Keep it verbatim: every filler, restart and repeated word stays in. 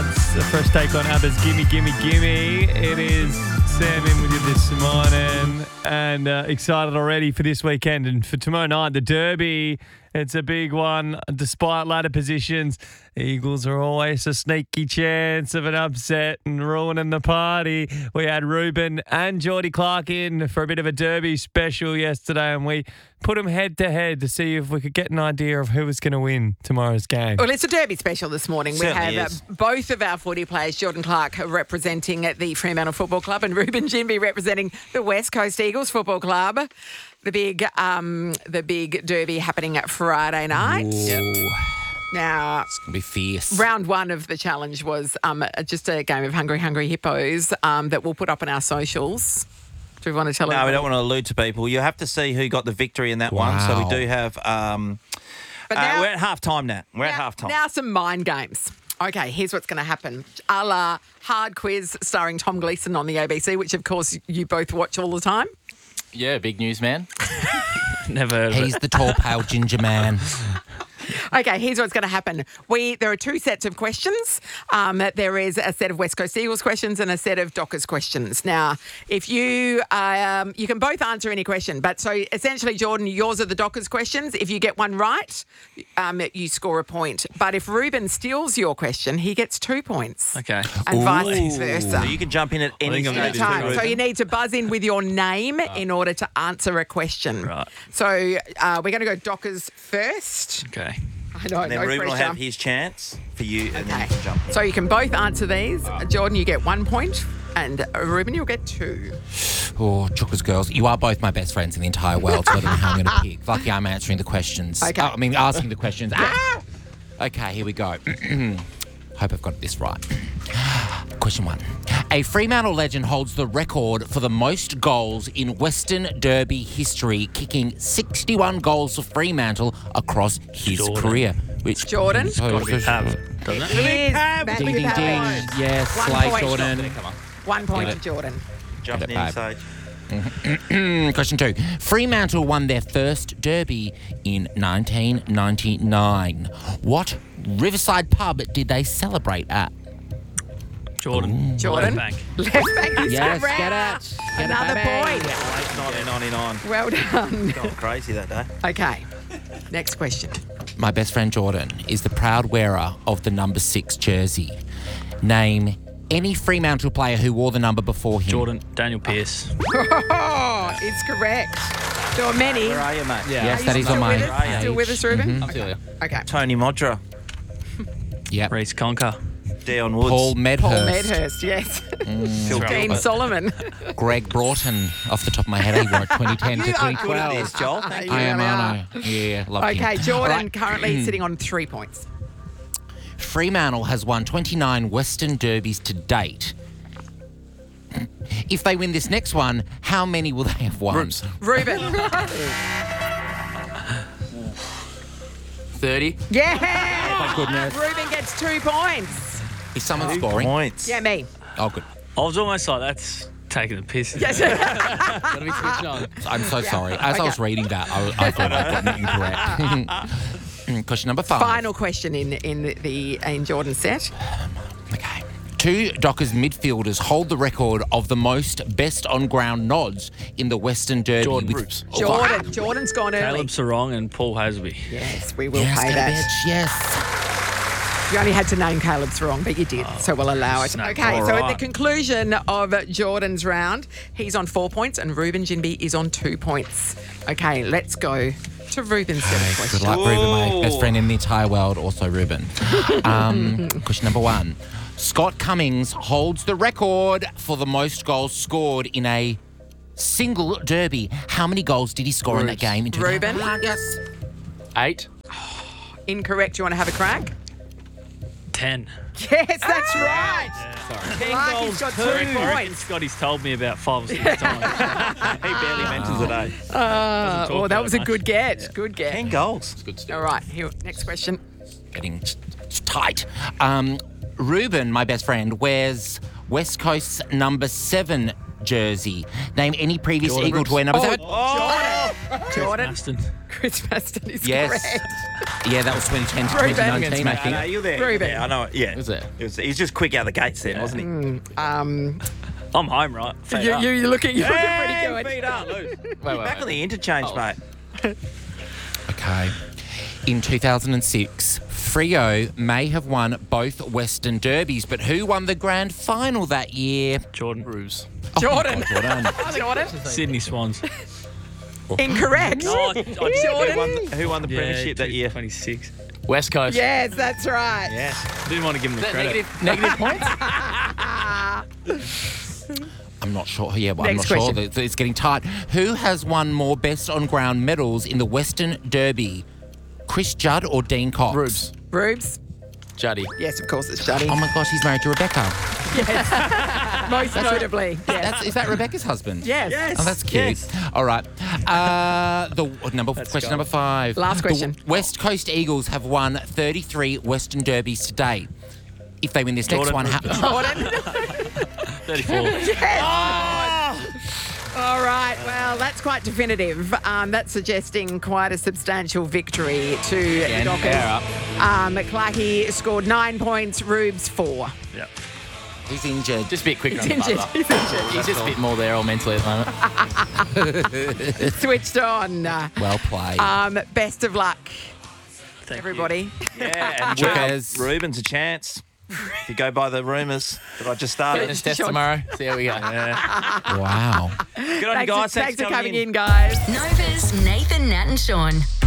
starts. A fresh take on ABBA's Gimme, Gimme, Gimme. It is Sam in with you this morning and uh, excited already for this weekend and for tomorrow night, the Derby. It's a big one. Despite ladder positions, Eagles are always a sneaky chance of an upset and ruining the party. We had Ruben and Geordie Clark in for a bit of a Derby special yesterday, and we put them head to head to see if we could get an idea of who was going to win tomorrow's game. Well, it's a Derby special this morning. Certainly we have uh, both of our footy players, Jordan Clark representing the Fremantle Football Club and Ruben Jimby representing the West Coast Eagles Football Club. The big, um, the big Derby happening at Friday night. Ooh. Now, It's going to be fierce. round one of the challenge was um, just a game of Hungry Hungry Hippos um, that we'll put up on our socials. Do we want to tell No, we everybody? don't want to allude to people. You have to see who got the victory in that one. So Wow. we do have. Um, But uh, now- we're at half time now. We're at Now- half time. Now some mind games. Okay, here's what's going to happen. A la Hard Quiz starring Tom Gleeson on the A B C, which of course you both watch all the time. Yeah, big news, man. Never heard of He's it. the tall, pale ginger man. Okay, here's what's going to happen. We There are two sets of questions. Um, there is a set of West Coast Eagles questions and a set of Dockers questions. Now, if you um, you can both answer any question, but so essentially, Jordan, yours are the Dockers questions. If you get one right, um, you score a point. But if Ruben steals your question, he gets two points. Okay. And vice So versa. you can jump in at any think I'm stage. gonna do Time. Ruben. So you need to buzz in with your name in order to answer a question. Right. So uh, we're going to go Dockers first. Okay. I know, And then no Ruben will pressure. have his chance for you, and then Okay. you can jump in. So you can both answer these. Jordan, you get one point, and uh, Ruben, you'll get two. Oh, Chookers girls, you are both my best friends in the entire world, so I don't know how I'm going to pick. Lucky I'm answering the questions. Okay. Oh, I mean, asking the questions. Ah! Okay, here we go. Hope I've got this right. Question one. A Fremantle legend holds the record for the most goals in Western Derby history, kicking sixty-one goals for Fremantle across his Jordan. career. Which Jordan? So- Got to be so- Pav, doesn't it? Here's Pab. Matthew Ding, ding, ding. Pavlov. Yes, One Slay point. Jordan. One point Get to it. Jordan. Jump Get it, in, babe. Sage. Mm, Question two. Fremantle won their first derby in nineteen ninety-nine. What Riverside pub did they celebrate at? Jordan. Jordan? Left bank. Left bank is Yes, correct. get it. Get it, Another baby. point. Late nineteen ninety-nine. Well done. Gone crazy that day. Okay. Next question. My best friend Jordan is the proud wearer of the number six jersey. Name any Fremantle player who wore the number before him. Jordan. Daniel Pearce. Oh, it's correct. There are many. Where are you, mate? Yeah. Yes, Are that you is still on my with us? page. Still with us, Ruben? I'm still here. Okay. Tony Modra, Yep. Reece Conker. Dion Woods, Paul Medhurst. Paul Medhurst, yes. Phil Dean Gilbert. Solomon. Greg Broughton. Off the top of my head, he wore it twenty ten to You are twenty good at twelve. this, Joel. Thank you. I am, really aren't I? Yeah, love him. Okay, Jordan All right. currently sitting on three points. Fremantle has won twenty-nine Western Derbies to date. If they win this next one, how many will they have won? Ruben. thirty. Yeah. Thank goodness. Ruben gets two points. Is someone Two scoring? points. Yeah, me. Oh, good. I was almost like, that's taking the piss. Yes. Gotta be switched on. I'm so sorry. As I was okay. reading that, I, I thought I'd gotten it incorrect. Question number five. Final question in in the in Jordan's set. Okay. Two Dockers midfielders hold the record of the most best on-ground nods in the Western Derby. Jordan with- Bruce. Jordan. Jordan's gone early. Caleb Sarong and Paul Hasby. Yes, we will Yes, pay get a that. bitch, yes. You only had to name Caleb's wrong, but you did, so we'll allow it. snap. Okay, All so at right. the conclusion of Jordan's round, he's on four points and Ruben Jinby is on two points. Okay, let's go to Ruben's set of Good questions. luck, Ruben, my Whoa. best friend in the entire world, also Ruben. Um, question number one. Scott Cummings holds the record for the most goals scored in a single derby. How many goals did he score in that game? In Ruben? Yes. Eight. Incorrect. You want to have a crack? Ten. Yes, that's right. Sorry. Ten Clark, goals he's got per. two I reckon points. Scotty's told me about five or six times. He barely mentions it, eh? Uh, talk oh, that about was a much. good get. Good get. Ten goals. It's good stuff. All right, here, next question. Getting t- t- tight. Um, Ruben, my best friend, wears West Coast's number seven jersey. Name any previous Jordan Eagle to wear Brooks. number seven. Jordan. Jordan. Aston. Chris Maston is Yes. correct. Yeah, that was twenty ten to Ruben. twenty nineteen, I No, no, think. you're there. Ruben. Yeah, I know. it, Yeah. Was it? It was, he's just quick out the gates then, wasn't he? Um, I'm home, right? Feet you, up. you, you're looking, you're looking pretty And good. feet up, Lou. Wait, wait, Back on wait. the interchange, Oh. mate. Okay. In two thousand six, Freo may have won both Western Derbies, but who won the grand final that year? Jordan. Bruce. Jordan. Jordan. Jordan. Sydney Swans. Incorrect. Oh, I- I- Who won, the- who won the Yeah, premiership that year? twenty-six. West Coast. Yes, that's right. Yes. Didn't want to give him the Is that credit. negative, negative points? I'm not sure. Yeah, well, I'm Next not question. sure. It's- It's getting tight. Who has won more best on ground medals in the Western Derby? Chris Judd or Dean Cox? Rubes. Rubes. Juddy. Yes, of course, it's Juddy. Oh my gosh, he's married to Rebecca. Most notably. Yes. That's, is that Rebecca's husband? Yes. Yes. Oh, that's cute. Yes. All right. Uh, the number question go. number five. Last question. The West Coast Eagles have won thirty-three Western Derbies to date. If they win this next Jordan. one, how, Jordan. thirty-four. Yes. All right. Well, that's quite definitive. Um, that's suggesting quite a substantial victory to Again, the Dockers. power up. Um, McClahey scored nine points. Rubes four. Yeah. who's injured? Just a bit quicker on the He's injured. buzzer. He's injured. He's just a bit more there all mentally at the moment. Switched on. Well played. Um, best of luck, Thank everybody. Yeah, and Cheers. well, Ruben's a chance. If you go by the rumours that I just started. Fitness test Sure. tomorrow. See how we go. wow. Good on you Thanks, guys. thanks for coming in. in, guys. Nova's Nathan, Nat, and Sean.